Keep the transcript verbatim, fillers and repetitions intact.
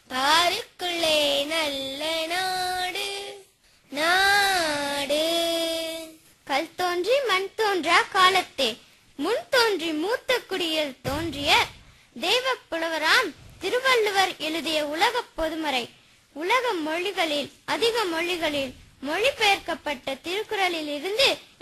பாருக்குள்ளே நல்ல நாடு நாடு. கல் தோன்றி மண் தோன்றா காலத்தே முன் தோன்றி மூத்த குடியில் தோன்றிய தெய்வ புலவராம் திருவள்ளுவர் எழுதிய உலக பொதுமறை உலக மொழிகளில் அதிக மொழிகளில் மொழிபெயர்க்கப்பட்ட திருக்குறளில் இருந்து